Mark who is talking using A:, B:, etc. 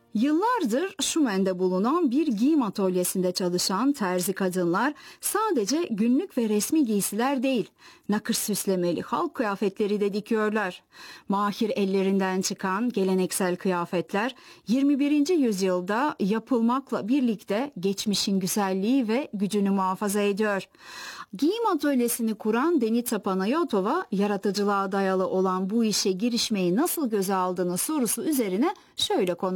A: Yıllardır Şumen'de bulunan bir giyim atölyesinde çalışan terzi kadınlar sadece günlük ve resmi giysiler değil, nakış süslemeli halk kıyafetleri de dikiyorlar. Mahir ellerinden çıkan geleneksel kıyafetler 21. yüzyılda yapılmakla birlikte geçmişin güzelliği ve gücünü muhafaza ediyor. Giyim atölyesini kuran Denita Panayotova, yaratıcılığa dayalı olan bu işe girişmeyi nasıl göze aldığını sorusu üzerine şöyle konuştu.